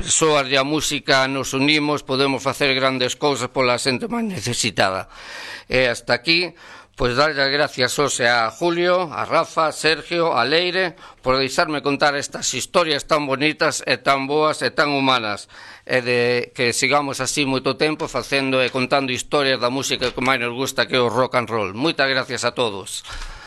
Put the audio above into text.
persoas e a música nos unimos, podemos facer grandes cousas pola xente máis necesitada. E hasta aquí, pois darlle as gracias hoxe a Julio, a Rafa, a Sergio, a Leire, por deixarme contar estas historias tan bonitas e tan boas e tan humanas, e de que sigamos así moito tempo facendo e contando historias da música que máis nos gusta, que é o rock and roll. Moitas gracias a todos.